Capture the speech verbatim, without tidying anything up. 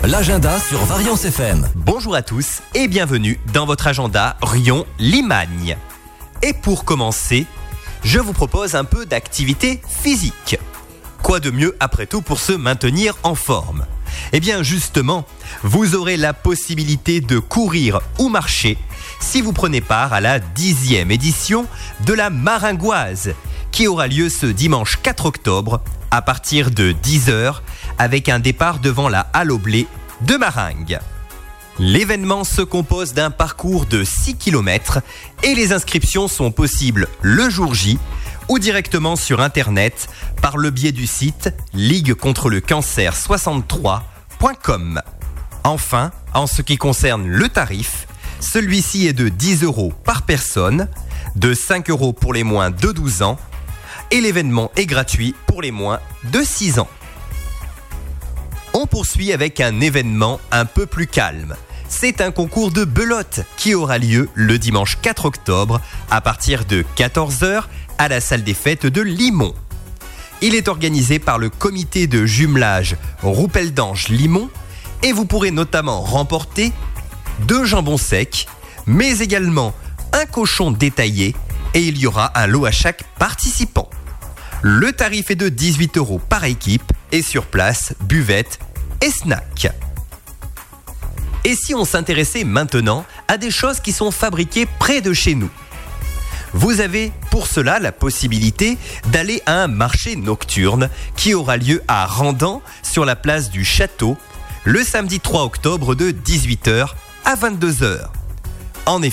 L'agenda sur Variance F M. Bonjour à tous et bienvenue dans votre agenda Rion-Limagne. Et pour commencer, je vous propose un peu d'activité physique. Quoi de mieux après tout pour se maintenir en forme ? Eh bien justement, vous aurez la possibilité de courir ou marcher si vous prenez part à la dixième édition de la Maringoise qui aura lieu ce dimanche quatre octobre à partir de dix heures avec un départ devant la Halle au Blé de Maringues. L'événement se compose d'un parcours de six kilomètres et les inscriptions sont possibles le jour J ou directement sur internet par le biais du site ligue contre le cancer soixante-trois point com. Enfin, en ce qui concerne le tarif, celui-ci est de dix euros par personne, de cinq euros pour les moins de douze ans et l'événement est gratuit pour les moins de six ans. On poursuit avec un événement un peu plus calme. C'est un concours de belote qui aura lieu le dimanche quatre octobre à partir de quatorze heures à la salle des fêtes de Limont. Il est organisé par le comité de jumelage Roupeldange Limont et vous pourrez notamment remporter deux jambons secs, mais également un cochon détaillé et il y aura un lot à chaque participant. Le tarif est de dix-huit euros par équipe et sur place, buvette et snack. Et si on s'intéressait maintenant à des choses qui sont fabriquées près de chez nous ? Vous avez pour cela la possibilité d'aller à un marché nocturne qui aura lieu à Randan sur la place du Château le samedi trois octobre de dix-huit heures à vingt-deux heures. En effet,